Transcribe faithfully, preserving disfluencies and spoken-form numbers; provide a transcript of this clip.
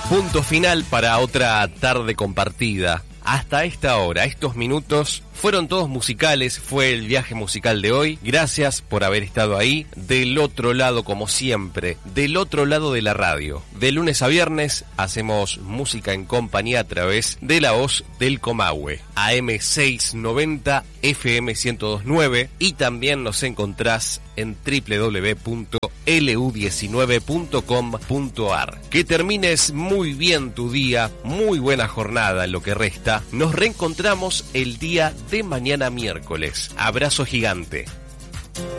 Punto final para otra tarde compartida. Hasta esta hora, estos minutos fueron todos musicales, fue el viaje musical de hoy. Gracias por haber estado ahí, del otro lado como siempre, del otro lado de la radio. De lunes a viernes hacemos música en compañía a través de la voz del Comahue, A M seiscientos noventa, F M ciento dos punto nueve, y también nos encontrás en doble u doble u doble u punto L U diecinueve punto com punto a r. Que termines muy bien tu día, muy buena jornada en lo que resta. Nos reencontramos el día de mañana miércoles. Abrazo gigante.